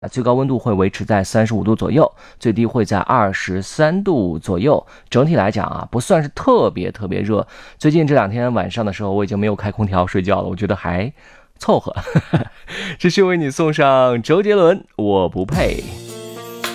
最高温度会维持在35度左右，最低会在23度左右。整体来讲啊，不算是特别热。最近这2天晚上的时候，我已经没有开空调睡觉了，我觉得还凑合。这是为你送上周杰伦《我不配》。